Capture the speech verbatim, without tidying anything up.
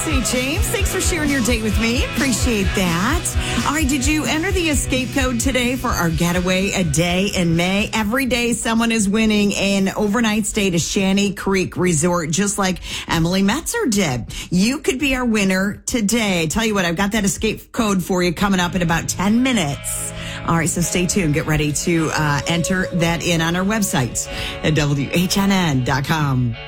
Hey, James, thanks for sharing your date with me. Appreciate that. All right, did you enter the escape code today for our getaway a day in May? Every day someone is winning an overnight stay to Shanty Creek Resort, just like Emily Metzer did. You could be our winner today. Tell you what, I've got that escape code for you coming up in about ten minutes. All right, so stay tuned. Get ready to uh, enter that in on our website at W H N N dot com.